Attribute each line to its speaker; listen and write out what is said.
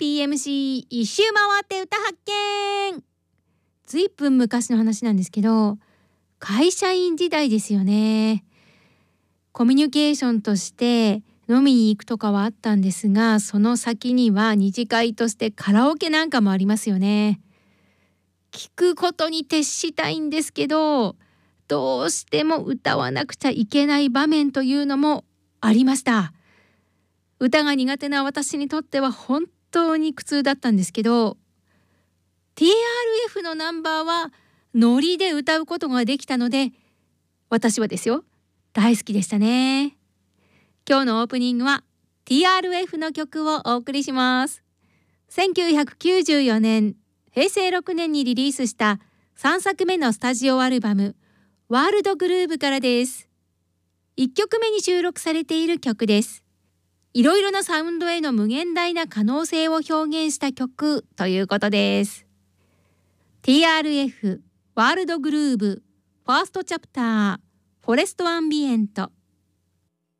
Speaker 1: PMC 一周回って歌発見。ずいぶん昔の話なんですけど、会社員時代ですよね。コミュニケーションとして飲みに行くとかはあったんですが、その先には二次会としてカラオケなんかもありますよね。聞くことに徹したいんですけど、どうしても歌わなくちゃいけない場面というのもありました。歌が苦手な私にとっては本当に苦痛だったんですけど、 TRF のナンバーはノリで歌うことができたので、私はですよ、大好きでしたね。今日のオープニングは TRF の曲をお送りします。1994年平成6年にリリースした3作目のスタジオアルバムワールドグルーヴからです。1曲目に収録されている曲です。いろいろなサウンドへの無限大な可能性を表現した曲ということです。 TRF ワールドグルーヴファーストチャプターフォレストアンビエント。